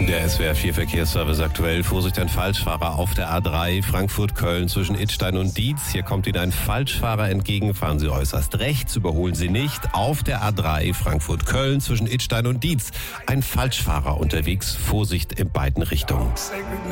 Der SWR 4 Verkehrsservice aktuell. Vorsicht, ein Falschfahrer auf der A3 Frankfurt-Köln zwischen Idstein und Dietz. Hier kommt Ihnen ein Falschfahrer entgegen. Fahren Sie äußerst rechts, überholen Sie nicht. Auf der A3 Frankfurt-Köln zwischen Idstein und Dietz. Ein Falschfahrer unterwegs. Vorsicht in beiden Richtungen.